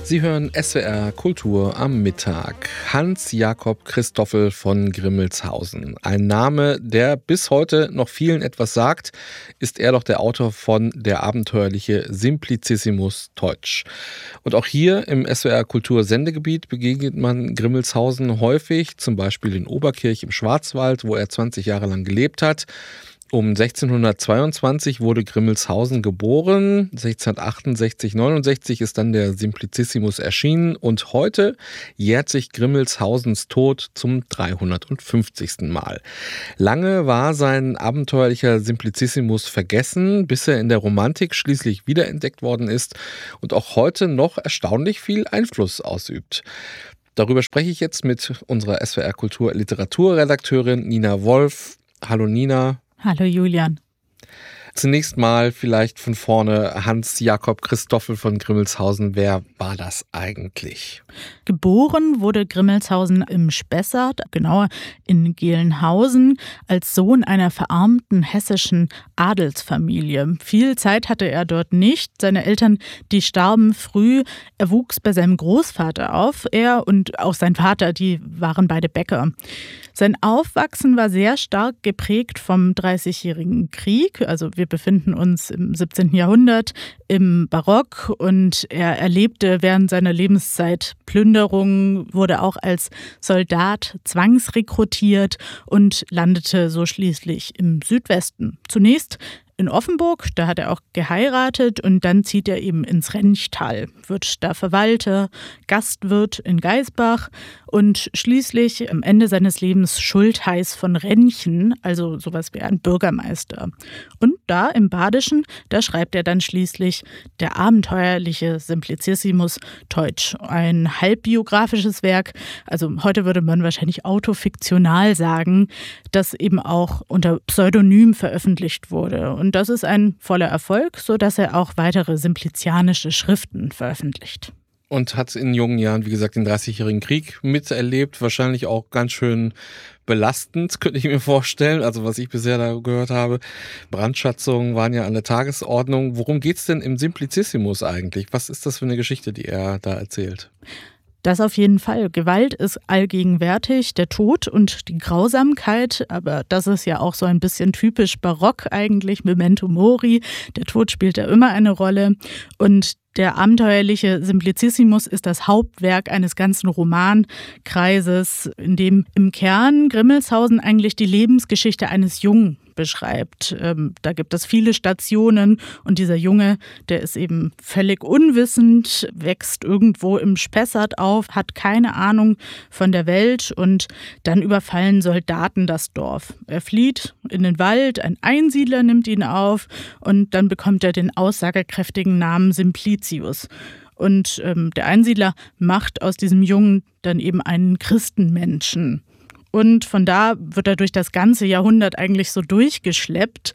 Sie hören SWR Kultur am Mittag. Hans Jakob Christoffel von Grimmelshausen. Ein Name, der bis heute noch vielen etwas sagt, ist er doch der Autor von Der abenteuerliche Simplicissimus Teutsch. Und auch hier im SWR Kultur Sendegebiet begegnet man Grimmelshausen häufig, zum Beispiel in Oberkirch im Schwarzwald, wo er 20 Jahre lang gelebt hat. Um 1622 wurde Grimmelshausen geboren, 1668/69 ist dann der Simplicissimus erschienen und heute jährt sich Grimmelshausens Tod zum 350. Mal. Lange war sein abenteuerlicher Simplicissimus vergessen, bis er in der Romantik schließlich wiederentdeckt worden ist und auch heute noch erstaunlich viel Einfluss ausübt. Darüber spreche ich jetzt mit unserer SWR Kultur Literaturredakteurin Nina Wolf. Hallo Nina. Hallo Julian. Zunächst mal vielleicht von vorne Hans Jakob Christoffel von Grimmelshausen. Wer war das eigentlich? Geboren wurde Grimmelshausen im Spessart, genauer in Gelnhausen, als Sohn einer verarmten hessischen Adelsfamilie. Viel Zeit hatte er dort nicht. Seine Eltern, die starben früh. Er wuchs bei seinem Großvater auf. Er und auch sein Vater, die waren beide Bäcker. Sein Aufwachsen war sehr stark geprägt vom Dreißigjährigen Krieg. Also wir befinden uns im 17. Jahrhundert, im Barock, und er erlebte während seiner Lebenszeit Plünderungen, wurde auch als Soldat zwangsrekrutiert und landete so schließlich im Südwesten. Zunächst in Offenburg, da hat er auch geheiratet, und dann zieht er eben ins Renchtal, wird da Verwalter, Gastwirt in Geisbach und schließlich am Ende seines Lebens Schultheiß von Renchen, also sowas wie ein Bürgermeister. Und da im Badischen, da schreibt er dann schließlich Der abenteuerliche Simplicissimus Teutsch, ein halbbiografisches Werk, also heute würde man wahrscheinlich autofiktional sagen, das eben auch unter Pseudonym veröffentlicht wurde. Und das ist ein voller Erfolg, sodass er auch weitere simplizianische Schriften veröffentlicht. Und hat in jungen Jahren, wie gesagt, den 30-jährigen Krieg miterlebt. Wahrscheinlich auch ganz schön belastend, könnte ich mir vorstellen. Also was ich bisher da gehört habe. Brandschatzungen waren ja an der Tagesordnung. Worum geht's denn im Simplicissimus eigentlich? Was ist das für eine Geschichte, die er da erzählt? Das auf jeden Fall. Gewalt ist allgegenwärtig, der Tod und die Grausamkeit, aber das ist ja auch so ein bisschen typisch barock eigentlich, Memento Mori. Der Tod spielt da immer eine Rolle, und der abenteuerliche Simplicissimus ist das Hauptwerk eines ganzen Romankreises, in dem im Kern Grimmelshausen eigentlich die Lebensgeschichte eines Jungen beschreibt. Da gibt es viele Stationen, und dieser Junge, der ist eben völlig unwissend, wächst irgendwo im Spessart auf, hat keine Ahnung von der Welt, und dann überfallen Soldaten das Dorf. Er flieht in den Wald, ein Einsiedler nimmt ihn auf, und dann bekommt er den aussagekräftigen Namen Simplicius. Und der Einsiedler macht aus diesem Jungen dann eben einen Christenmenschen. Und von da wird er durch das ganze Jahrhundert eigentlich so durchgeschleppt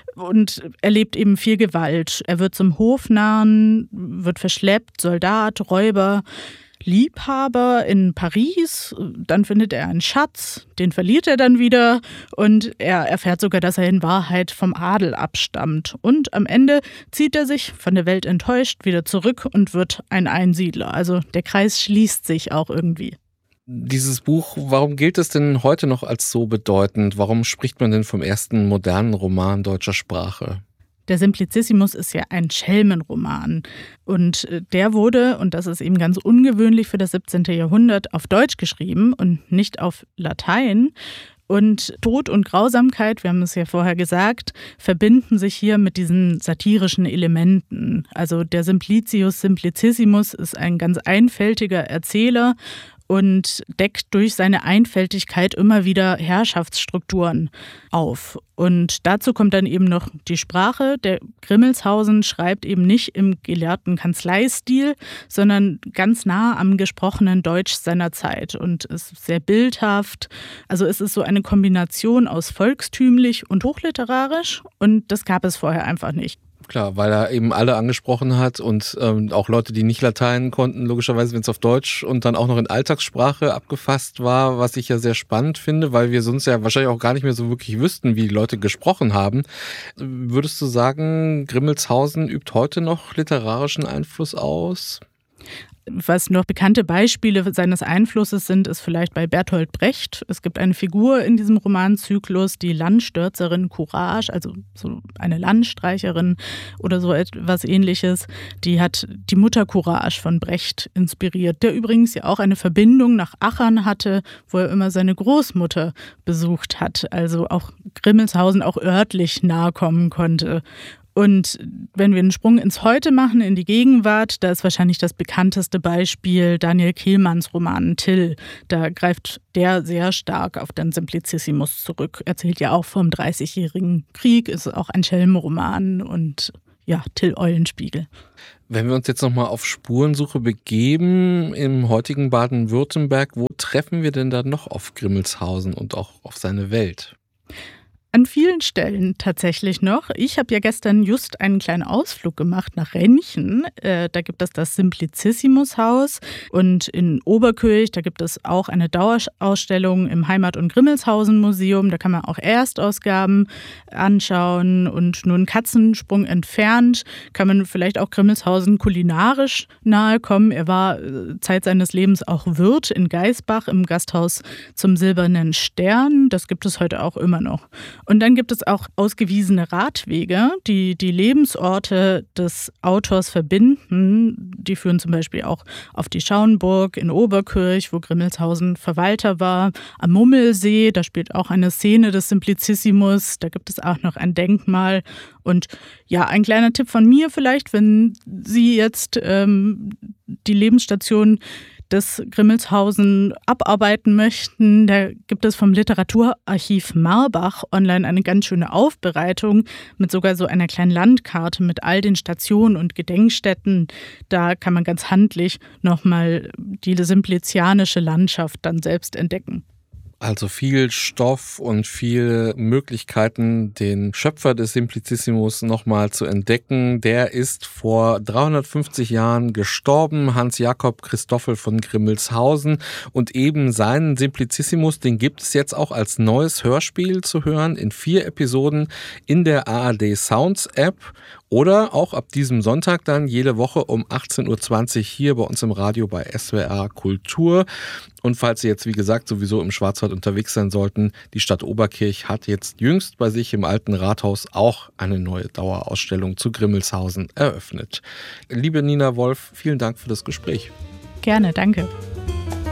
und erlebt eben viel Gewalt. Er wird zum Hofnarren, wird verschleppt, Soldat, Räuber, Liebhaber in Paris. Dann findet er einen Schatz, den verliert er dann wieder, und er erfährt sogar, dass er in Wahrheit vom Adel abstammt. Und am Ende zieht er sich, von der Welt enttäuscht, wieder zurück und wird ein Einsiedler. Also der Kreis schließt sich auch irgendwie. Dieses Buch, warum gilt es denn heute noch als so bedeutend? Warum spricht man denn vom ersten modernen Roman deutscher Sprache? Der Simplicissimus ist ja ein Schelmenroman, und der wurde, und das ist eben ganz ungewöhnlich für das 17. Jahrhundert, auf Deutsch geschrieben und nicht auf Latein. Und Tod und Grausamkeit, wir haben es ja vorher gesagt, verbinden sich hier mit diesen satirischen Elementen. Also der Simplicissimus ist ein ganz einfältiger Erzähler und deckt durch seine Einfältigkeit immer wieder Herrschaftsstrukturen auf. Und dazu kommt dann eben noch die Sprache. Der Grimmelshausen schreibt eben nicht im gelehrten Kanzleistil, sondern ganz nah am gesprochenen Deutsch seiner Zeit und ist sehr bildhaft. Also es ist so eine Kombination aus volkstümlich und hochliterarisch, und das gab es vorher einfach nicht. Klar, weil er eben alle angesprochen hat und auch Leute, die nicht Latein konnten, logischerweise, wenn es auf Deutsch und dann auch noch in Alltagssprache abgefasst war, was ich ja sehr spannend finde, weil wir sonst ja wahrscheinlich auch gar nicht mehr so wirklich wüssten, wie die Leute gesprochen haben. Würdest du sagen, Grimmelshausen übt heute noch literarischen Einfluss aus? Was noch bekannte Beispiele seines Einflusses sind, ist vielleicht bei Bertolt Brecht. Es gibt eine Figur in diesem Romanzyklus, die Landstürzerin Courage, also so eine Landstreicherin oder so etwas Ähnliches. Die hat die Mutter Courage von Brecht inspiriert, der übrigens ja auch eine Verbindung nach Achern hatte, wo er immer seine Großmutter besucht hat. Also auch Grimmelshausen auch örtlich nahe kommen konnte. Und wenn wir einen Sprung ins Heute machen, in die Gegenwart, da ist wahrscheinlich das bekannteste Beispiel Daniel Kehlmanns Roman Till. Da greift der sehr stark auf den Simplicissimus zurück. Erzählt ja auch vom 30-jährigen Krieg, ist auch ein Schelmenroman und ja, Till Eulenspiegel. Wenn wir uns jetzt nochmal auf Spurensuche begeben im heutigen Baden-Württemberg, wo treffen wir denn da noch auf Grimmelshausen und auch auf seine Welt? An vielen Stellen tatsächlich noch. Ich habe ja gestern just einen kleinen Ausflug gemacht nach Renchen. Da gibt es das Simplicissimus-Haus. Und in Oberkirch, da gibt es auch eine Dauerausstellung im Heimat- und Grimmelshausen-Museum. Da kann man auch Erstausgaben anschauen. Und nur einen Katzensprung entfernt kann man vielleicht auch Grimmelshausen kulinarisch nahe kommen. Er war Zeit seines Lebens auch Wirt in Geisbach im Gasthaus zum Silbernen Stern. Das gibt es heute auch immer noch. Und dann gibt es auch ausgewiesene Radwege, die die Lebensorte des Autors verbinden. Die führen zum Beispiel auch auf die Schauenburg in Oberkirch, wo Grimmelshausen Verwalter war. Am Mummelsee, da spielt auch eine Szene des Simplicissimus. Da gibt es auch noch ein Denkmal. Und ja, ein kleiner Tipp von mir vielleicht, wenn Sie jetzt die Lebensstation des Grimmelshausen abarbeiten möchten, da gibt es vom Literaturarchiv Marbach online eine ganz schöne Aufbereitung mit sogar so einer kleinen Landkarte mit all den Stationen und Gedenkstätten. Da kann man ganz handlich nochmal die simplizianische Landschaft dann selbst entdecken. Also viel Stoff und viele Möglichkeiten, den Schöpfer des Simplicissimus nochmal zu entdecken. Der ist vor 350 Jahren gestorben, Hans Jakob Christoffel von Grimmelshausen. Und eben seinen Simplicissimus, den gibt es jetzt auch als neues Hörspiel zu hören in 4 Episoden in der ARD Sounds App. Oder auch ab diesem Sonntag dann jede Woche um 18.20 Uhr hier bei uns im Radio bei SWR Kultur. Und falls Sie jetzt, wie gesagt, sowieso im Schwarzwald unterwegs sein sollten, die Stadt Oberkirch hat jetzt jüngst bei sich im Alten Rathaus auch eine neue Dauerausstellung zu Grimmelshausen eröffnet. Liebe Nina Wolf, vielen Dank für das Gespräch. Gerne, danke.